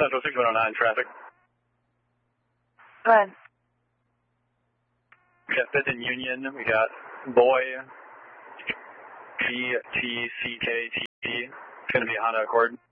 Central 6109 traffic. Go ahead. We got 5th and Union. We got Boy, GTCKT. It's going to be a Honda Accord.